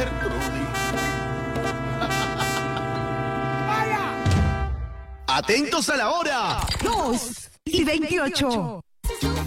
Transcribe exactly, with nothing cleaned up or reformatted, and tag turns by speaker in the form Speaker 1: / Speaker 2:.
Speaker 1: Gertrudis. Atentos a la hora.
Speaker 2: Dos y veintiocho.